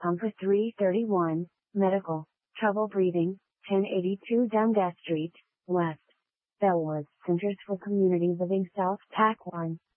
for 331, medical, trouble breathing, 1082 Dundas Street, West. Bellwoods Centers for Community Living South Pack 1.